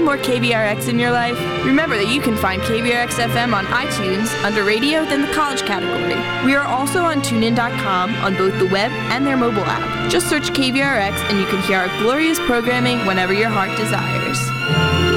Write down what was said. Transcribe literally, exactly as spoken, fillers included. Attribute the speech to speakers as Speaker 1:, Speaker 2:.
Speaker 1: more K V R X in your life? Remember that you can find K V R X F M on iTunes under Radio, then the College category. We are also on tune in dot com on both the web and their mobile app. Just search K V R X and you can hear our glorious programming whenever your heart desires.